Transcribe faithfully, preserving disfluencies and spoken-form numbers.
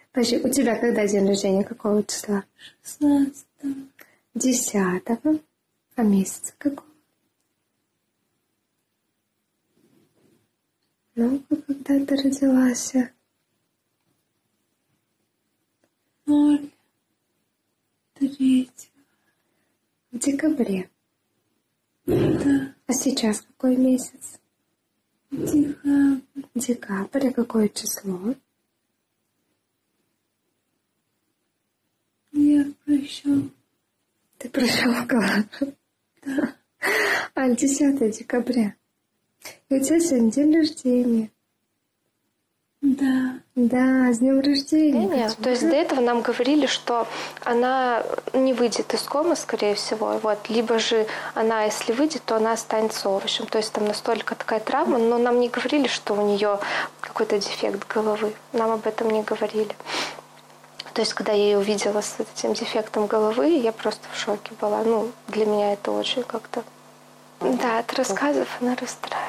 Подожди, у тебя когда день рождения? Какого числа? шестнадцатого. Десятого. А месяца какого? Ну-ка, когда ты родилась? Ноль. Третьего. В декабре. Да. А сейчас какой месяц? Декабрь. Декабрь. А какое число? Я прощал. Ты прошел класс? Да. А, десятого декабря. И у тебя сегодня день рождения. Да. Да, с днем рождения. Нет, то есть до этого нам говорили, что она не выйдет из комы, скорее всего. Вот. Либо же она, если выйдет, то она останется овощем. То есть там настолько такая травма, но нам не говорили, что у нее какой-то дефект головы. Нам об этом не говорили. То есть, когда я ее увидела с этим дефектом головы, я просто в шоке была. Ну, для меня это очень как-то... Да, от рассказов она расстраивалась.